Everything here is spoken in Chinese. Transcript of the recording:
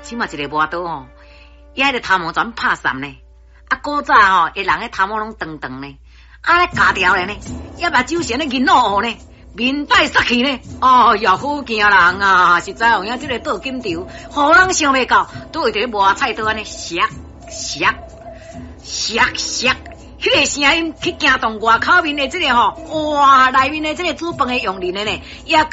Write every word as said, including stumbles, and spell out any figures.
即嘛一个磨刀哦，伊迄个头毛全拍散呢。啊，古早吼，迄人迄头毛拢长长呢，啊咧夹条咧呢，也目睭神咧银乌呢，面带杀气呢。哦，岳父惊人啊！实在有影即个倒金条，互人想袂到，都会伫咧磨菜刀安尼削削削削。迄个声音去惊动外口面的即个吼，哇！内面的即个煮饭的用人的呢，也